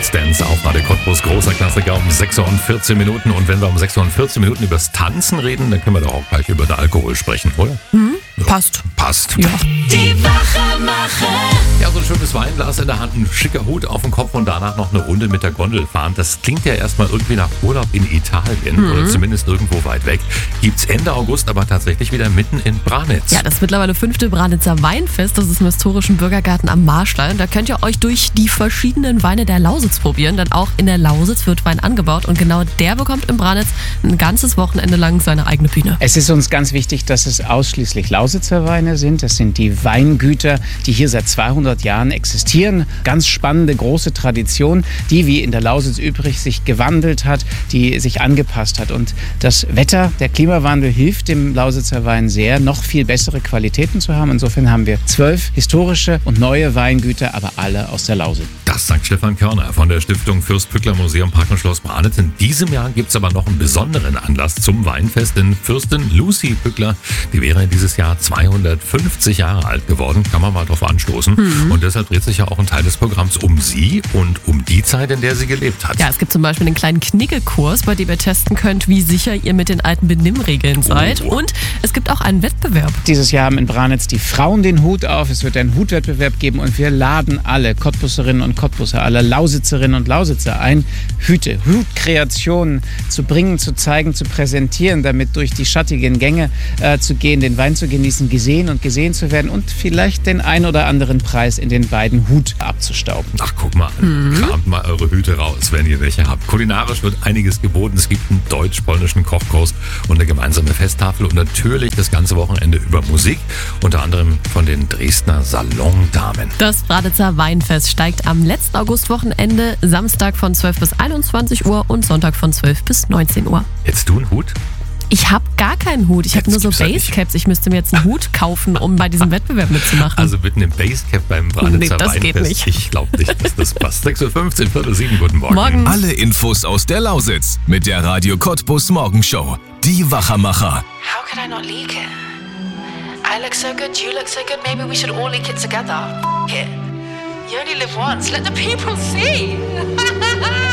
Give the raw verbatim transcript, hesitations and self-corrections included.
Let's Dance auf Radio Cottbus. Großer Klassiker um sechs Uhr und vierzehn Minuten. Und wenn wir um sechs Uhr und vierzehn Minuten übers Tanzen reden, dann können wir doch auch gleich über den Alkohol sprechen, oder? Mhm. Ja. Passt. Passt. Ja. Die Wachmacher. Ja, so ein schönes Weinglas in der Hand, ein schicker Hut auf dem Kopf und danach noch eine Runde mit der Gondel fahren. Das klingt ja erstmal irgendwie nach Urlaub in Italien mhm. oder zumindest irgendwo weit weg. Gibt's Ende August aber tatsächlich wieder mitten in Branitz. Ja, das mittlerweile fünfte Branitzer Weinfest. Das ist im historischen Bürgergarten am Marstall. Da könnt ihr euch durch die verschiedenen Weine der Lausitz probieren, denn auch in der Lausitz wird Wein angebaut und genau der bekommt in Branitz ein ganzes Wochenende lang seine eigene Bühne. Es ist uns ganz wichtig, dass es ausschließlich Lausitzer Weine sind. Das sind die Weingüter, die hier seit zweihundert Jahren existieren. Ganz spannende, große Tradition, die wie in der Lausitz übrig sich gewandelt hat, die sich angepasst hat. Und das Wetter, der Klimawandel hilft dem Lausitzer Wein sehr, noch viel bessere Qualitäten zu haben. Insofern haben wir zwölf historische und neue Weingüter, aber alle aus der Lausitz. Das sagt Stefan Körner von der Stiftung Fürst-Pückler Museum Park und Schloss Branitz. In diesem Jahr gibt es aber noch einen besonderen Anlass zum Weinfest, denn Fürstin Lucy Pückler, die wäre dieses Jahr zweihundertfünfzig Jahre alt geworden, kann man mal drauf anstoßen. Mhm. Und deshalb dreht sich ja auch ein Teil des Programms um sie und um die Zeit, in der sie gelebt hat. Ja, es gibt zum Beispiel einen kleinen Knickekurs, bei dem ihr testen könnt, wie sicher ihr mit den alten Benimmregeln seid. Oh. Und es gibt auch einen Wettbewerb. Dieses Jahr haben in Branitz die Frauen den Hut auf. Es wird einen Hutwettbewerb geben und wir laden alle Cottbusserinnen und Cottbusser, alle Lausitzerinnen und Lausitzer ein, Hüte, Hutkreationen zu bringen, zu zeigen, zu präsentieren, damit durch die schattigen Gänge äh, zu gehen, den Wein zu genießen, gesehen und gesehen zu werden und vielleicht den ein oder anderen Preis in den beiden Hut abzustauben. Ach, guck mal, mhm. kramt mal eure Hüte raus, wenn ihr welche habt. Kulinarisch wird einiges geboten. Es gibt einen deutsch-polnischen Kochkurs und eine gemeinsame Festtafel und natürlich das ganze Wochenende über Musik, unter anderem von den Dresdner Salondamen. Das Branitzer Weinfest steigt am letzten Augustwochenende, Samstag von zwölf bis einundzwanzig Uhr und Sonntag von zwölf bis neunzehn Uhr. Hättest du einen Hut? Ich habe gar keinen Hut. Ich habe nur so Basecaps. Ich müsste mir jetzt einen Hut kaufen, um bei diesem Wettbewerb mitzumachen. Also mit einem Basecap beim Branitzer nee, das Weinfest. Geht nicht. Ich glaube nicht, dass das passt. sechs Uhr fünfzehn, Viertel sieben, guten Morgen. Morgen. Alle Infos aus der Lausitz mit der Radio Cottbus Morgenshow. Die Wachmacher. How could I not leak it? I look so good, you look so good, maybe we should all leak it together. F it. You only live once, let the people see.